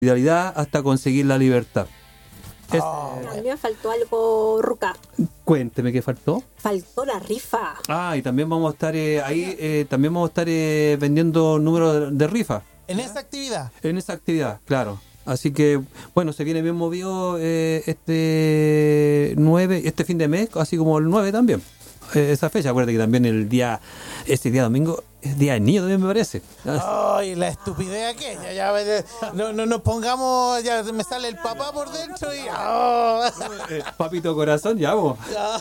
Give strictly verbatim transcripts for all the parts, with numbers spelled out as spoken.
solidaridad hasta conseguir la libertad. Es, Oh, eh, También faltó algo, Ruca. cuénteme qué faltó. Faltó la rifa. Ah, y también vamos a estar eh, ahí, eh, también vamos a estar eh, vendiendo números de, de rifa en esa actividad. en esa actividad, claro. Así que, bueno, se viene bien movido eh, este nueve, este fin de mes, así como el nueve también. Eh, esa fecha, acuérdate que también el día, ese día domingo, es día del niño también me parece. Ay, la estupidez aquella. Ya, ya, no, no nos pongamos, ya me sale el papá por dentro y. Oh. Eh, papito corazón, ya vos.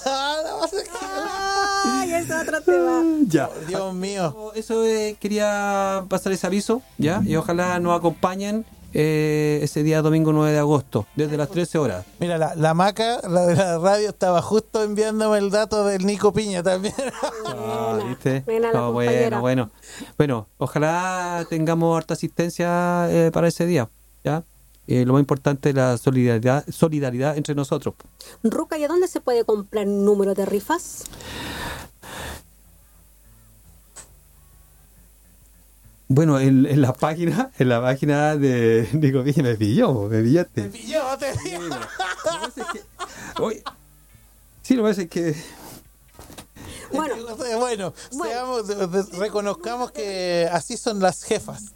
Ay, ese es otro tema. Ya. Dios mío. Eso eh, quería pasar ese aviso, ¿ya? Y ojalá nos acompañen eh, ese día domingo nueve de agosto, desde las trece horas. Mira, la, la Maca, la de la radio, estaba justo enviándome el dato del Nico Piña también. Ah, ¿viste? Buena la No, compañera. bueno, bueno. Bueno, ojalá tengamos harta asistencia eh, para ese día, ¿ya? Eh, lo más importante es la solidaridad, solidaridad entre nosotros. Ruca, ¿y a dónde se puede comprar un número de rifas? Bueno, en, en la página, en la página de Nico Piña me pilló, me pillaste. Te pilló, te pilló. Lo que pasa es que- oye, sí, lo que pasa es que Bueno, Bueno, Bueno. seamos- de- de- reconozcamos que así son las jefas.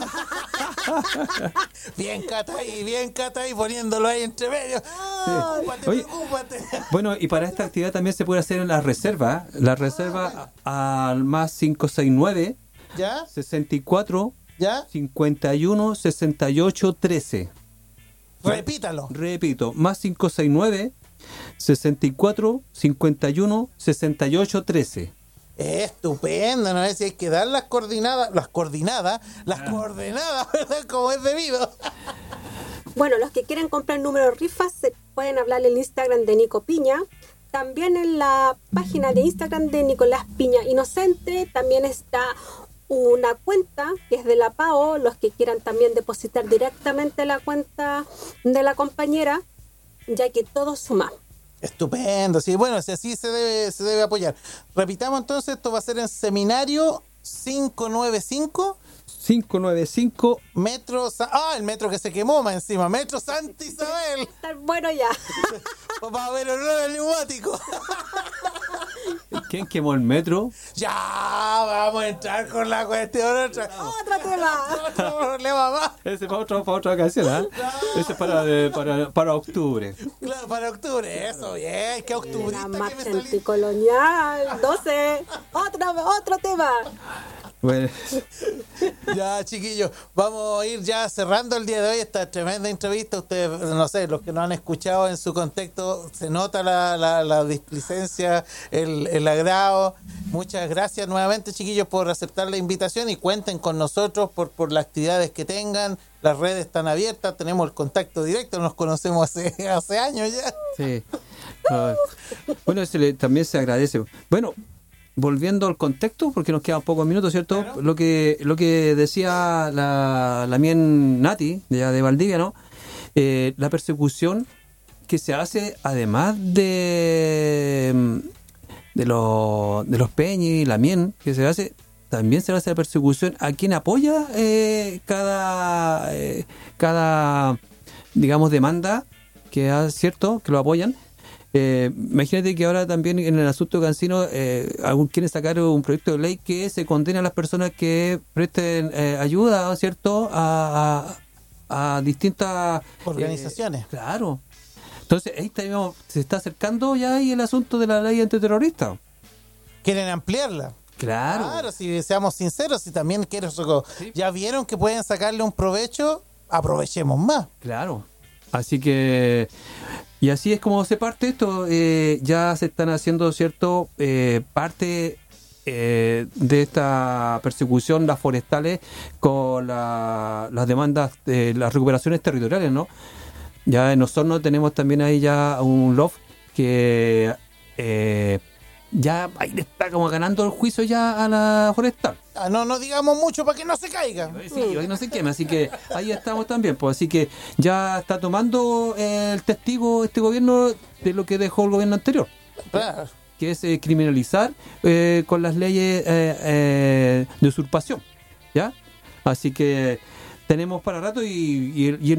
Bien Cata ahí, bien Cata ahí poniéndolo ahí entre medio. Preocúpate, Oye. preocúpate. bueno, y para esta actividad también se puede hacer en la reserva, la reserva a- al más cinco seis nueve, ¿Ya? sesenta y cuatro, ¿Ya? cincuenta y uno, sesenta y ocho, trece. Repítalo. Repito, más cinco seis nueve, sesenta y cuatro, cincuenta y uno, sesenta y ocho, trece. Estupendo, ¿no? Es decir, hay que dar las coordinadas, las coordinadas, las coordenadas, ¿verdad? Como es debido. bueno, los que quieren comprar número de rifas se pueden hablar en el Instagram de Nico Piña. También en la página de Instagram de Nicolás Piña Inocente también está una cuenta que es de la P A O. Los que quieran también depositar directamente la cuenta de la compañera, ya que todo suma. Estupendo, sí, bueno, si así se debe, se debe apoyar. Repitamos entonces, esto va a ser en Seminario quinientos noventa y cinco, cinco nueve cinco. Metro... Sa- ah, el metro que se quemó más encima, Metro Santa Isabel. Está bueno ya. Va a haber honor al neumático. ¿Quién quemó el metro? Ya, vamos a entrar con la cuestión. Otra, Otro tema. otro problema más. Ese es para otra, para otra ocasión, ¿ah? Ese es para, eh, para, para octubre. Claro, para octubre, eso, bien, qué octubrista La que me marcha salí. anticolonial, doce. Otro, otro tema. Bueno, Ya, chiquillos, vamos a ir ya cerrando el día de hoy esta tremenda entrevista. Ustedes, no sé, los que no han escuchado en su contexto, se nota la, la, la displicencia, el, el agrado. Muchas gracias nuevamente, chiquillos, por aceptar la invitación y cuenten con nosotros por, por las actividades que tengan. Las redes están abiertas, tenemos el contacto directo, nos conocemos hace, hace años ya. sí. Ah, bueno, ese le- también se agradece. Bueno, volviendo al contexto, porque nos quedan pocos minutos, ¿cierto? Claro. Lo que lo que decía la, la mien Nati, de, allá de Valdivia, ¿no? Eh, la persecución que se hace, además de, de, los de los peñis, la mien, que se hace, también se hace la persecución a quien apoya eh, cada, eh, cada, digamos, demanda que ha, ¿cierto? Que lo apoyan. Eh, imagínate que ahora también en el asunto Cancino eh, algún quieren sacar un proyecto de ley que se condena a las personas que presten eh, ayuda, ¿cierto? A, a, a distintas Organizaciones. eh, claro. Entonces ahí está, digamos, se está acercando ya ahí el asunto de la ley antiterrorista. ¿Quieren ampliarla? Claro. Claro, si seamos sinceros, si también quieren, ya vieron que pueden sacarle un provecho, aprovechemos más. Claro. Así que, y así es como se parte esto. Eh, ya se están haciendo, ¿cierto? Eh, parte eh, de esta persecución, las forestales, con la- las demandas de las recuperaciones territoriales, ¿no? Ya en Osorno tenemos también ahí ya un loft que eh, ya ahí le está como ganando el juicio ya a la forestal. Ah, no, no digamos mucho para que no se caiga. Sí, hoy no se quema, así que ahí estamos también, pues así que ya está tomando eh, el testigo este gobierno de lo que dejó el gobierno anterior, Claro. que es eh, criminalizar eh, con las leyes eh, eh, de usurpación, ¿ya? Así que tenemos para rato y, y, y